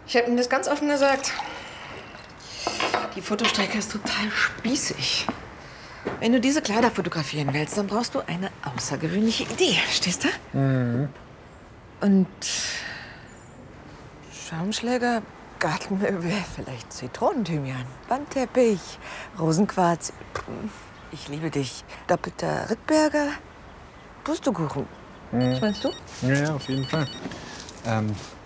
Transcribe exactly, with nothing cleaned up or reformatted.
Ich habe ihm das ganz offen gesagt. Die Fotostrecke ist total spießig. Wenn du diese Kleider fotografieren willst, dann brauchst du eine außergewöhnliche Idee. Verstehst du? Mhm. Und Schaumschläger, Gartenmöbel, vielleicht Zitronenthymian, Wandteppich, Rosenquarz. Ich liebe dich. Doppelter Rittberger, Pustekuchen. Mhm. Was meinst du? Ja, ja, auf jeden Fall. Ähm,